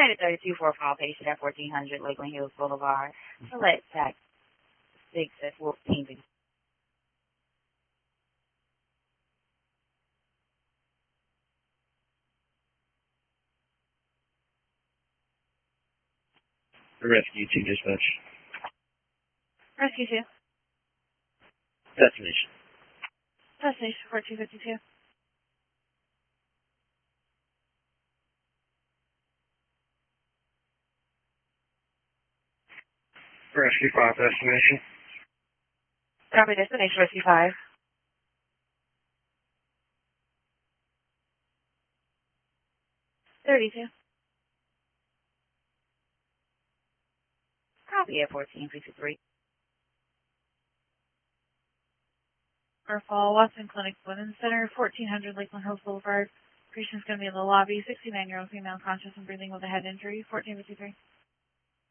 United 32 for a call patient at 1400 Lakeland Hills Boulevard. Select tax 6 at 14. Rescue 2 dispatch. Rescue 2. Destination. Destination 4252. Rescue 5 destination. Copy destination Rescue 5. $32. Copy at 1453. Fall Watson Clinic Women's Center, 1400 Lakeland Hills Boulevard. Patient's going to be in the lobby. 69-year-old female, conscious and breathing with a head injury. 1453.